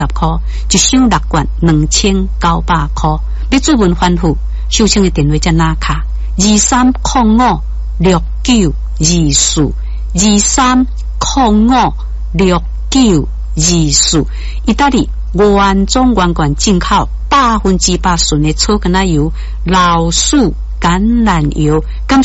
块，一箱6罐2900块。要注文反复，收听的电话在哪卡？23056924，23056924，意大利原装原罐进口100%纯的草根奶油、老鼠橄榄油。